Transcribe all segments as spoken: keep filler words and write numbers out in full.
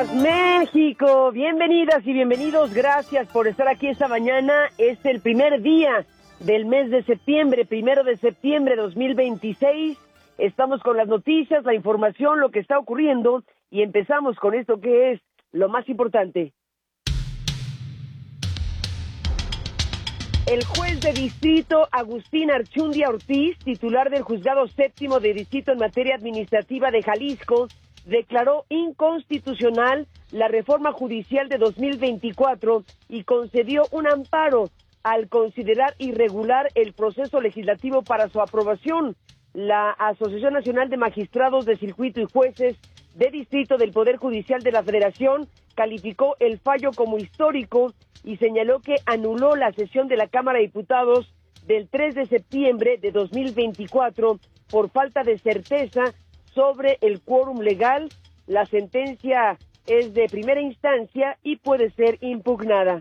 días, México. Bienvenidas y bienvenidos. Gracias por estar aquí esta mañana. Es el primer día del mes de septiembre, primero de septiembre de dos mil veintiséis. Estamos con las noticias, la información, lo que está ocurriendo y empezamos con esto que es lo más importante. El juez de distrito Agustín Archundia Ortiz, titular del juzgado séptimo de distrito en materia administrativa de Jalisco, declaró inconstitucional la reforma judicial de dos mil veinticuatro y concedió un amparo al considerar irregular el proceso legislativo para su aprobación. La Asociación Nacional de Magistrados de Circuito y Jueces de Distrito del Poder Judicial de la Federación calificó el fallo como histórico y señaló que anuló la sesión de la Cámara de Diputados del tres de septiembre de dos mil veinticuatro por falta de certeza sobre el quórum legal. La sentencia es de primera instancia y puede ser impugnada.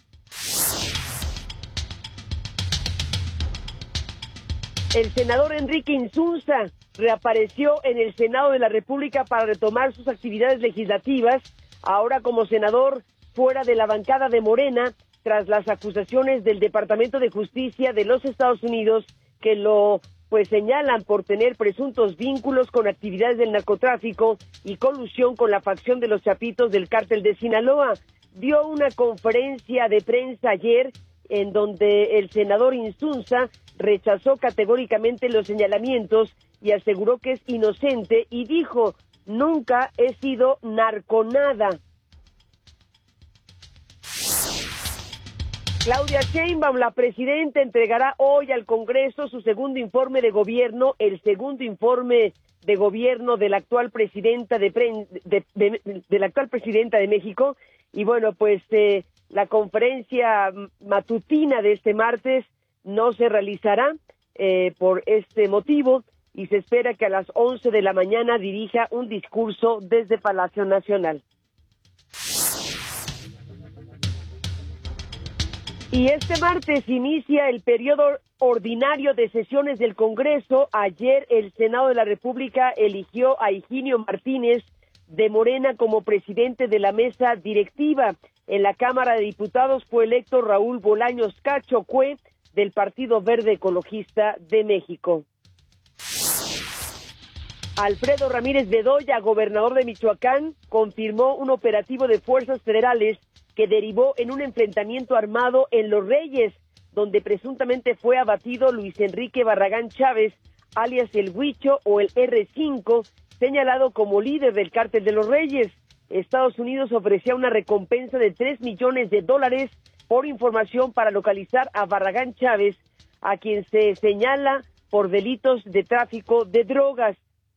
El senador Enrique Insunza reapareció en el Senado de la República para retomar sus actividades legislativas, ahora como senador fuera de la bancada de Morena, tras las acusaciones del Departamento de Justicia de los Estados Unidos que lo pues señalan por tener presuntos vínculos con actividades del narcotráfico y colusión con la facción de los Chapitos del Cártel de Sinaloa. Dio una conferencia de prensa ayer en donde el senador Insunza rechazó categóricamente los señalamientos y aseguró que es inocente y dijo: nunca he sido narconada. Claudia Sheinbaum, la presidenta, entregará hoy al Congreso su segundo informe de gobierno, el segundo informe de gobierno de la actual presidenta de, de, de, de la actual presidenta de México. Y bueno, pues eh, la conferencia matutina de este martes no se realizará eh, por este motivo y se espera que a las once de la mañana dirija un discurso desde Palacio Nacional. Y este martes inicia el periodo ordinario de sesiones del Congreso. Ayer el Senado de la República eligió a Higinio Martínez de Morena como presidente de la mesa directiva. En la Cámara de Diputados fue electo Raúl Bolaños Cacho Cue del Partido Verde Ecologista de México. Alfredo Ramírez Bedoya, gobernador de Michoacán, confirmó un operativo de fuerzas federales que derivó en un enfrentamiento armado en Los Reyes, donde presuntamente fue abatido Luis Enrique Barragán Chávez, alias el Huicho o el erre cinco, señalado como líder del Cártel de Los Reyes. Estados Unidos ofrecía una recompensa de tres millones de dólares por información para localizar a Barragán Chávez, a quien se señala por delitos de tráfico de drogas.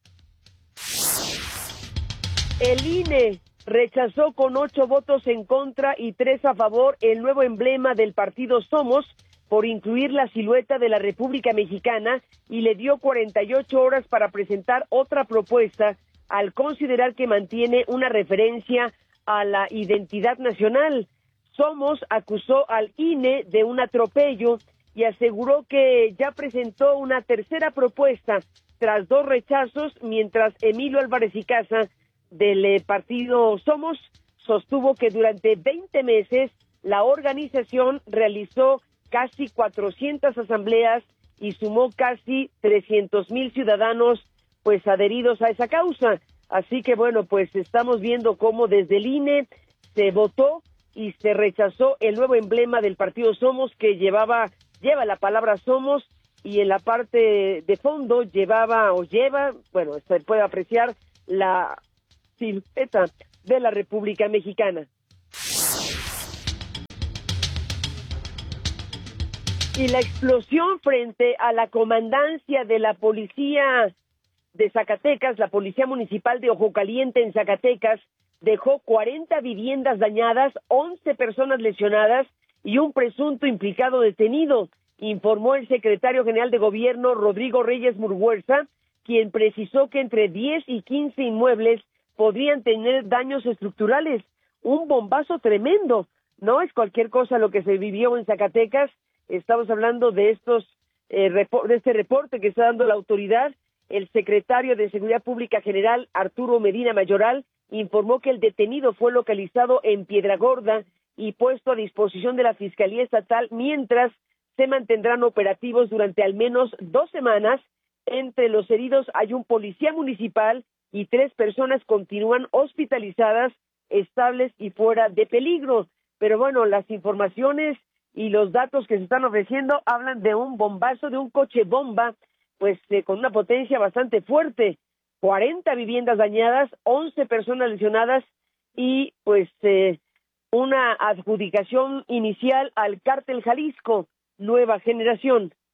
El I N E rechazó con ocho votos en contra y tres a favor el nuevo emblema del partido Somos por incluir la silueta de la República Mexicana y le dio cuarenta y ocho horas para presentar otra propuesta al considerar que mantiene una referencia a la identidad nacional. Somos acusó al I N E de un atropello y aseguró que ya presentó una tercera propuesta tras dos rechazos, mientras Emilio Álvarez y Casa del eh, partido Somos sostuvo que durante veinte meses la organización realizó casi cuatrocientas asambleas y sumó casi trescientos mil ciudadanos pues adheridos a esa causa. Así que bueno, pues estamos viendo cómo desde el I N E se votó y se rechazó el nuevo emblema del partido Somos, que llevaba lleva la palabra Somos, y en la parte de fondo llevaba o lleva, bueno, se puede apreciar la silueta de la República Mexicana. Y la explosión frente a la comandancia de la policía de Zacatecas, la Policía Municipal de Ojo Caliente en Zacatecas, dejó cuarenta viviendas dañadas, once personas lesionadas y un presunto implicado detenido, informó el secretario general de Gobierno, Rodrigo Reyes Murguerza, quien precisó que entre diez y quince inmuebles podrían tener daños estructurales. Un bombazo tremendo, no es cualquier cosa lo que se vivió en Zacatecas. Estamos hablando de estos eh, de este reporte que está dando la autoridad. El secretario de Seguridad Pública General, Arturo Medina Mayoral, informó que el detenido fue localizado en Piedra Gorda y puesto a disposición de la Fiscalía Estatal, mientras se mantendrán operativos durante al menos dos semanas. Entre los heridos hay un policía municipal y tres personas continúan hospitalizadas, estables y fuera de peligro. Pero bueno, las informaciones y los datos que se están ofreciendo hablan de un bombazo, de un coche bomba, pues eh, con una potencia bastante fuerte. cuarenta viviendas dañadas, once personas lesionadas y pues eh, una adjudicación inicial al Cártel Jalisco Nueva Generación.